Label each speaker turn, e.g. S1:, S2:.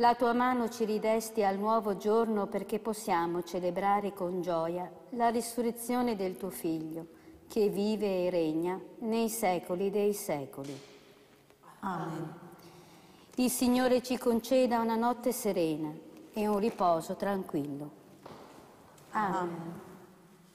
S1: La tua mano ci ridesti al nuovo giorno perché possiamo celebrare con gioia la risurrezione del tuo Figlio, che vive e regna nei secoli dei secoli.
S2: Amen.
S1: Il Signore ci conceda una notte serena e un riposo tranquillo. Amen.